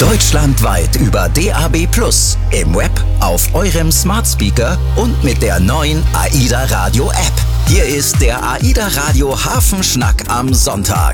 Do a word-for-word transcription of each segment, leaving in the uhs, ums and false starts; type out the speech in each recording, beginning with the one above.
Deutschlandweit über D A B plus, im Web, auf eurem Smart Speaker und mit der neuen AIDA Radio App. Hier ist der AIDA Radio Hafenschnack am Sonntag.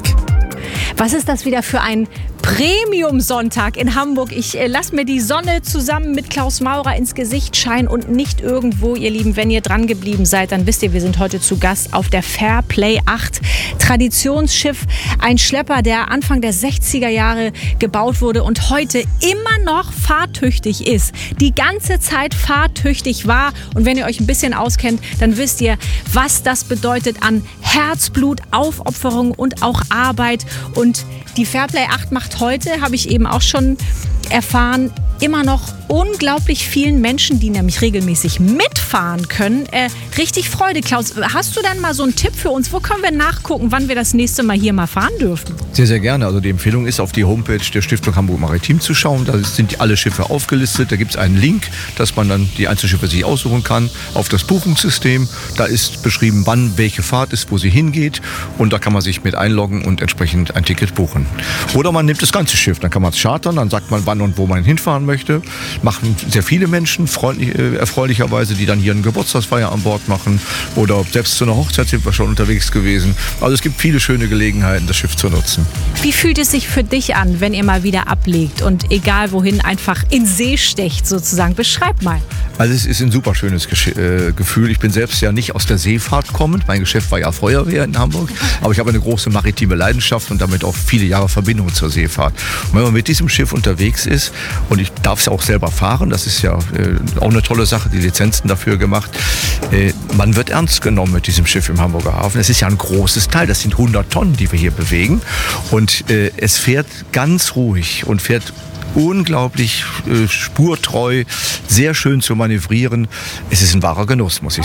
Was ist das wieder für ein Premium-Sonntag in Hamburg? Ich äh, lasse mir die Sonne zusammen mit Klaus Maurer ins Gesicht scheinen und nicht irgendwo, ihr Lieben. Wenn ihr dran geblieben seid, dann wisst ihr, wir sind heute zu Gast auf der Fairplay acht. Traditionsschiff, ein Schlepper, der Anfang der sechziger Jahre gebaut wurde und heute immer noch fahrtüchtig ist. Die ganze Zeit fahrtüchtig war. Und wenn ihr euch ein bisschen auskennt, dann wisst ihr, was das bedeutet an Herzblut, Aufopferung und auch Arbeit. Und die Fairplay acht macht heute, habe ich eben auch schon erfahren, immer noch unglaublich vielen Menschen, die nämlich regelmäßig mitfahren können, äh, richtig Freude. Klaus, hast du denn mal so einen Tipp für uns? Wo können wir nachgucken, wann wir das nächste Mal hier mal fahren dürfen? Sehr, sehr gerne. Also die Empfehlung ist, auf die Homepage der Stiftung Hamburg Maritim zu schauen. Da sind alle Schiffe aufgelistet. Da gibt es einen Link, dass man dann die Einzelschiffe sich aussuchen kann auf das Buchungssystem. Da ist beschrieben, wann welche Fahrt ist, wo sie hingeht. Und da kann man sich mit einloggen und entsprechend ein Ticket buchen. Oder man nimmt das ganze Schiff. Dann kann man es chartern. Dann sagt man, wann und wo man hinfahren möchte. Machen sehr viele Menschen, freundlich, äh, erfreulicherweise, die dann hier eine Geburtstagsfeier an Bord machen. Oder selbst zu einer Hochzeit sind wir schon unterwegs gewesen. Also es gibt viele schöne Gelegenheiten, das Schiff zu nutzen. Wie fühlt es sich für dich an, wenn ihr mal wieder ablegt und egal wohin einfach in See stecht sozusagen? Beschreib mal. Also es ist ein super schönes Gesch- äh, Gefühl. Ich bin selbst ja nicht aus der Seefahrt kommend. Mein Geschäft war ja Feuerwehr in Hamburg. Aber ich habe eine große maritime Leidenschaft und damit auch viele Jahre Verbindung zur Seefahrt. Und wenn man mit diesem Schiff unterwegs ist, und ich darf es auch selber fahren, das ist ja äh, auch eine tolle Sache, die Lizenzen dafür gemacht, äh, man wird ernst genommen mit diesem Schiff im Hamburger Hafen. Es ist ja ein großes Teil, das sind hundert Tonnen, die wir hier bewegen. Und äh, es fährt ganz ruhig und fährt unglaublich äh, spurtreu, sehr schön zu manövrieren. Es ist ein wahrer Genuss, muss ich sagen.